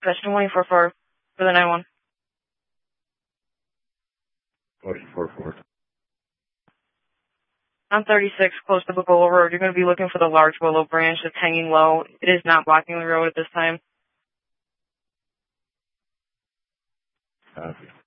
Question 144 for the 9-1. Motion 44. On 36, close to Bacola Road, you're going to be looking for the large willow branch that's hanging low. It is not blocking the road at this time. Copy.